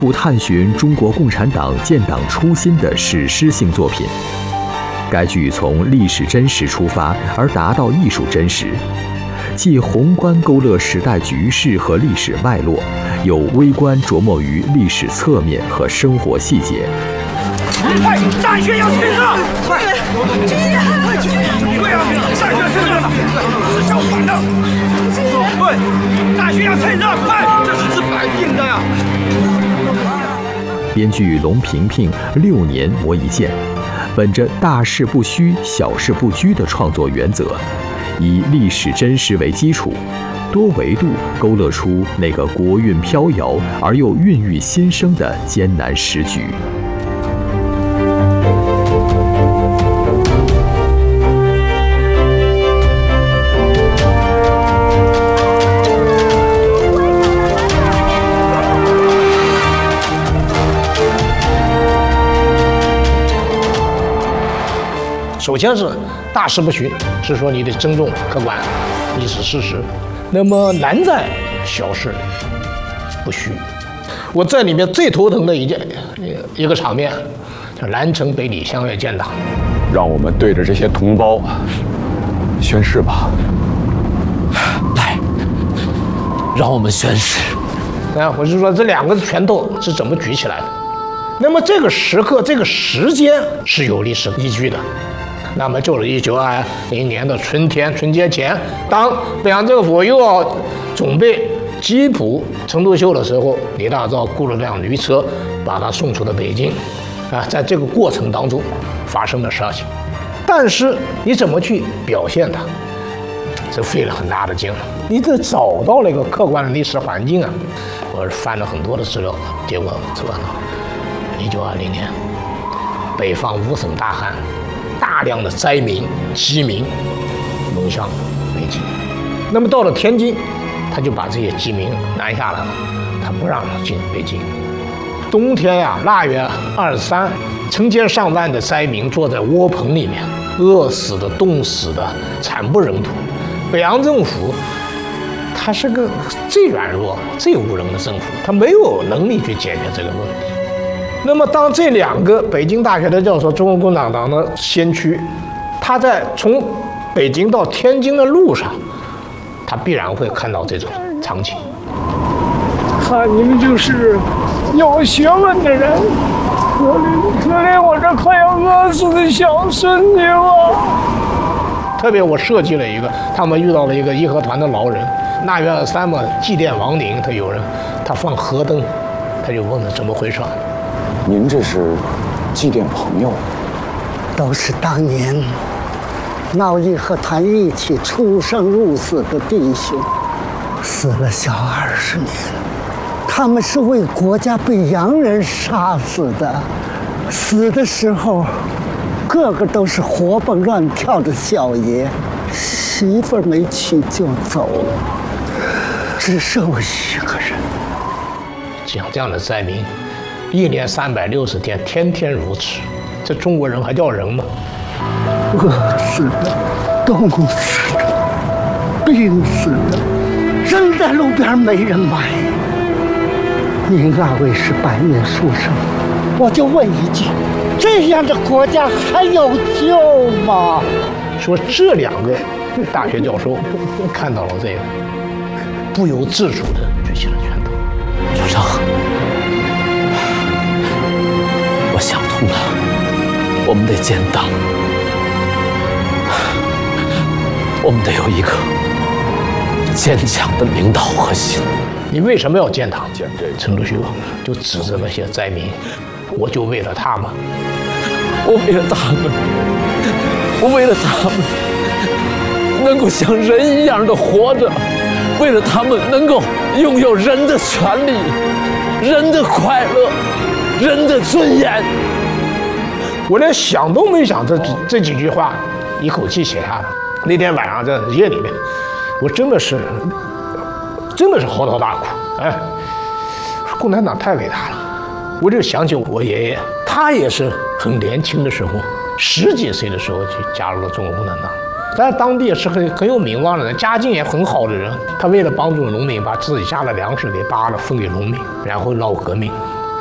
部探寻中国共产党建党初心的史诗性作品。该剧从历史真实出发，而达到艺术真实，既宏观勾勒时代局势和历史脉络，又微观琢磨于历史侧面和生活细节。 快，大学要退热！快，军人！对啊，大学退热了，是相反的。对，大学要退热，快，这是反应的呀。 编剧龙平平6年磨一剑，本着大事不虚、小事不拘的创作原则，以历史真实为基础，多维度勾勒出那个国运飘摇而又孕育新生的艰难时局。 首先是大事不虚，是说你得尊重客观历史事实。那么难在小事不虚。我在里面最头疼的一个场面，叫南城北李相约建党。 让我们对着这些同胞宣誓吧。 来，让我们宣誓。 我就说这2个拳头是怎么举起来的？那么这个时刻、这个时间是有历史依据的。那么就是1920年的春节前，当北洋政府又要准备缉捕陈独秀的时候，李大钊雇了辆驴车把他送出了北京。在这个过程当中发生的事情，但是你怎么去表现它，这费了很大的劲。你得找到了一个客观的历史环境啊。我翻了很多的资料，结果知道1920年北方5省大旱。大量的灾民、饥民涌向北京，那么到了天津，他就把这些饥民拦下来了，他不让他进北京。冬天呀，腊月23，成千上万的灾民坐在窝棚里面，饿死的、冻死的，惨不忍睹。北洋政府，他是个最软弱、最无能的政府，他没有能力去解决这个问题。那么，当这2个北京大学的教授，中国共产党的先驱，他在从北京到天津的路上，他必然会看到这种场景。 看你们就是有学问的人，可怜我这快要饿死的小孙女了。 特别我设计了一个，他们遇到了一个义和团的老人，腊月23嘛，祭奠亡灵，他放河灯，他就问他怎么回事。 您这是祭奠朋友？ 都是当年闹义和团一起出生入死的弟兄，死了小20年。他们是为国家被洋人杀死的，死的时候个个都是活蹦乱跳的小爷，媳妇儿没娶就走了，只剩我一个人。 像这样的灾民，1年360天，天天如此，这中国人还叫人吗？ 饿死的，冻死的，病死的，扔在路边没人买。您2位是百年书生，我就问一句：这样的国家还有救吗？ 说这2个大学教授看到了这个，不由自主地举起了拳头。 主上，我想通了，我们得建党，我们得有一个坚强的领导核心。 你为什么要建党？陈独秀就指着那些灾民，我就为了他们， 我为了他们能够像人一样的活着，为了他们能够拥有人的权利、人的快乐、人的尊严。 我连想都没想，这几句话一口气写下来。那天晚上在夜里面，我真的是嚎啕大哭。共产党太伟大了。我就想起我爷爷，他也是很年轻的时候，10几岁的时候就加入了中国共产党。在当地也是很有名望的人，家境也很好的人。他为了帮助农民，把自己家的粮食给扒了分给农民，然后闹革命。